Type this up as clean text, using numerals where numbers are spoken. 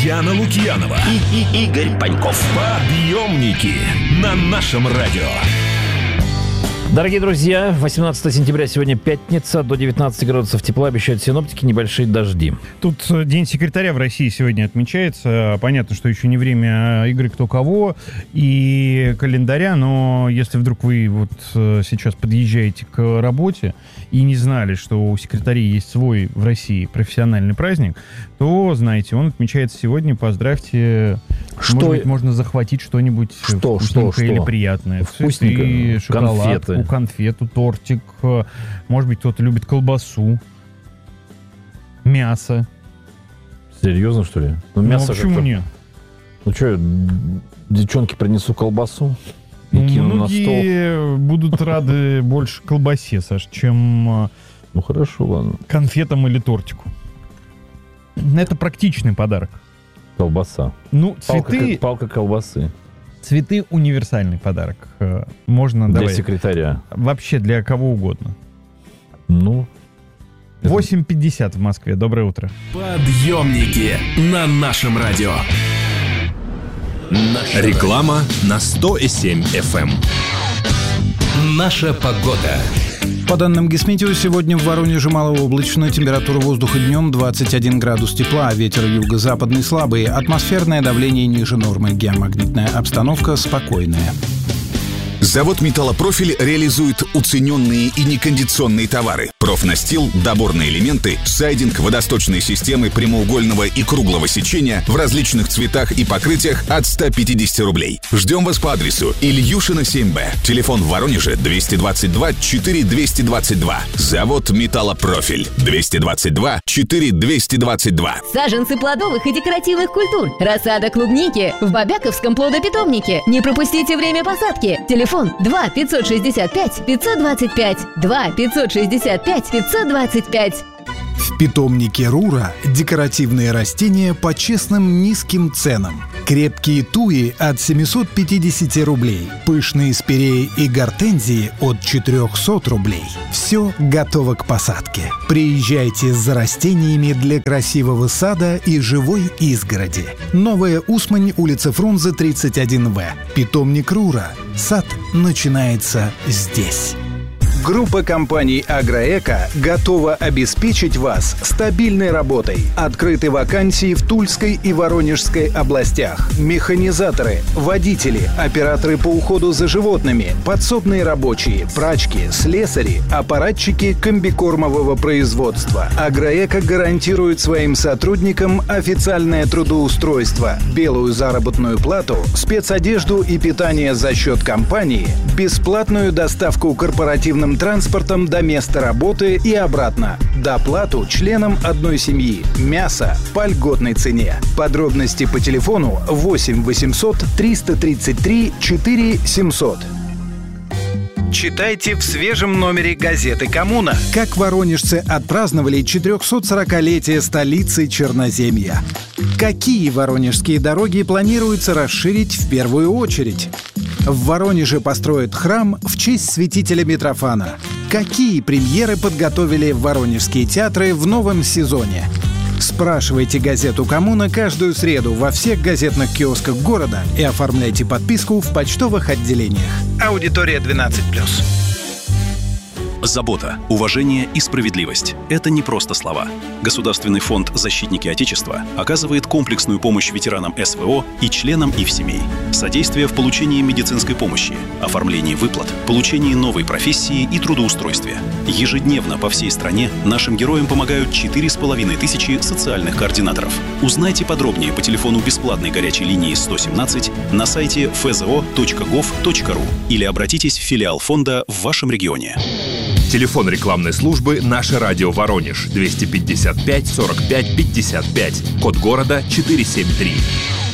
Яна Лукьянова и Игорь Паньков. Подъемники на нашем радио. Дорогие друзья, 18 сентября, сегодня пятница, до 19 градусов тепла обещают синоптики, небольшие дожди. Тут День секретаря в России сегодня отмечается. Понятно, что еще не время игры «Кто кого» и календаря, но если вдруг вы вот сейчас подъезжаете к работе и не знали, что у секретарей есть свой в России профессиональный праздник, то, знаете, он отмечается сегодня. Поздравьте. Может быть, можно захватить что-нибудь вкусненькое или приятное. Вкусненькое. Шоколадку, конфету, тортик. Может быть, кто-то любит колбасу, мясо. Серьезно, что ли? Ну, мясо почему нет? Ну что, девчонки, принесу колбасу и кину на стол. Многие будут рады больше колбасе, Саш, чем хорошо, ладно, конфетам или тортику. Это практичный подарок. Колбаса. Ну, цветы... Палка колбасы. Цветы — универсальный подарок. Можно для давай. Секретаря. Вообще для кого угодно. 8:50 в Москве. Доброе утро. Подъемники на нашем радио. Реклама на 100,7 FM. Наша погода. По данным Гисметео, сегодня в Воронеже малооблачно, температура воздуха днем 21 градус тепла, ветер юго-западный слабый, атмосферное давление ниже нормы, геомагнитная обстановка спокойная. Завод «Металлопрофиль» реализует уцененные и некондиционные товары. Профнастил, доборные элементы, сайдинг, водосточные системы прямоугольного и круглого сечения в различных цветах и покрытиях от 150 рублей. Ждем вас по адресу Ильюшина, 7Б. Телефон в Воронеже 222 4 222. Завод «Металлопрофиль» 222 4 222. Саженцы плодовых и декоративных культур. Рассада клубники в Бобяковском плодопитомнике. Не пропустите время посадки. Телефон 2 565 525. 2 565 525. В питомнике Рура декоративные растения по честным низким ценам. Крепкие туи от 750 рублей. Пышные спиреи и гортензии от 400 рублей. Все готово к посадке. Приезжайте за растениями для красивого сада и живой изгороди. Новая Усмань, улица Фрунзе, 31В. Питомник Рура. Сад начинается здесь. Группа компаний «Агроэко» готова обеспечить вас стабильной работой. Открыты вакансии в Тульской и Воронежской областях. Механизаторы, водители, операторы по уходу за животными, подсобные рабочие, прачки, слесари, аппаратчики комбикормового производства. «Агроэко» гарантирует своим сотрудникам официальное трудоустройство, белую заработную плату, спецодежду и питание за счет компании, бесплатную доставку корпоративным транспортом до места работы и обратно. Доплату членам одной семьи. Мясо по льготной цене. Подробности по телефону 8 800 333 4 700. Читайте в свежем номере газеты «Коммуна». Как воронежцы отпраздновали 440-летие столицы Черноземья. Какие воронежские дороги планируется расширить в первую очередь? В Воронеже построят храм в честь святителя Митрофана. Какие премьеры подготовили воронежские театры в новом сезоне? Спрашивайте газету «Коммуна» каждую среду во всех газетных киосках города и оформляйте подписку в почтовых отделениях. Аудитория 12+. Забота, уважение и справедливость – это не просто слова. Государственный фонд «Защитники Отечества» оказывает комплексную помощь ветеранам СВО и членам их семей. Содействие в получении медицинской помощи, оформлении выплат, получении новой профессии и трудоустройстве. Ежедневно по всей стране нашим героям помогают 4500 социальных координаторов. Узнайте подробнее по телефону бесплатной горячей линии 117 на сайте fzo.gov.ru или обратитесь в филиал фонда в вашем регионе. Телефон рекламной службы «Наше радио Воронеж» 255 45 55. Код города 473.